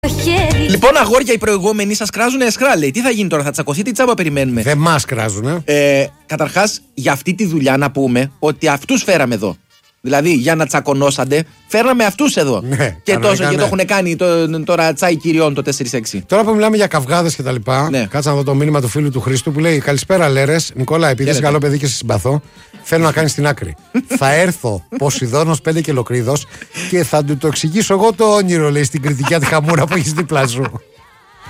Λοιπόν, αγόρια, οι προηγούμενοι σας κράζουν εσχρά, λέει. Τι θα γίνει τώρα, θα τσακωθείτε ή τσάμπα περιμένουμε? Δεν μας κράζουνε. Καταρχάς, για αυτή τη δουλειά να πούμε ότι αυτούς φέραμε εδώ. Δηλαδή, για να τσακωνόσαντε, φέραμε αυτούς εδώ. Ναι, και το έχουν κάνει τώρα τσάι κυριών το 4-6. Τώρα που μιλάμε για καυγάδες και τα λοιπά, ναι. Κάτσα να δω το μήνυμα του φίλου του Χρήστου που λέει: Καλησπέρα, Λέρες. Νικόλα, επειδή είσαι καλό παιδί και σε συμπαθώ, θέλω να κάνεις την άκρη. Θα έρθω Ποσειδώνος 5 και Λοκρίδος και θα του το εξηγήσω εγώ το όνειρο, λέει, στην κριτική τη χαμούρα που έχεις δίπλα σου.